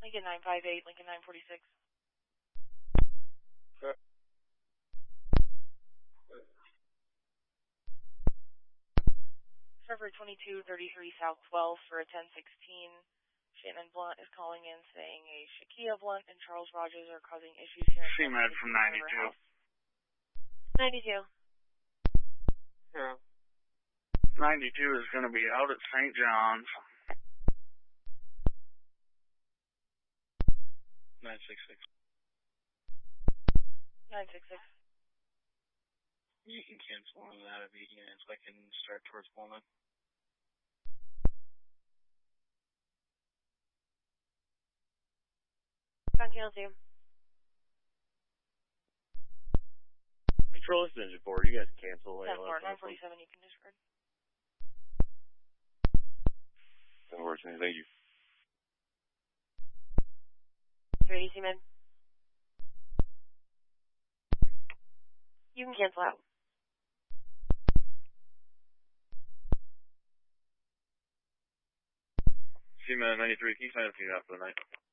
Lincoln 958, Lincoln 946. Sure. Server 2233 South 12 for a 1016. Shannon Blunt is calling in saying a Shakia Blunt and Charles Rogers are causing issues here in CMAD from 92. 92. Yeah. 92 is going to be out at St. John's. 966. 966. You can cancel on that if you can, so I can start towards Pullman. Contail 2. Control, this is Engine 4. You guys can cancel. 947, you can discard. That works, man. Thank you. 380 man. You can cancel out. CMAD 93, can you sign up for you for the night?